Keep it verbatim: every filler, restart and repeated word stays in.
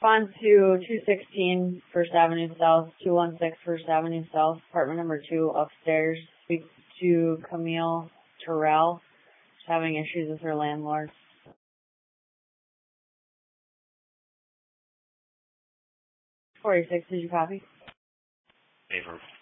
On to two sixteen First Avenue South, two one six First Avenue South, apartment number two upstairs. Speak to Camille Terrell. She's having issues with her landlord. forty-six, did you copy? Favor.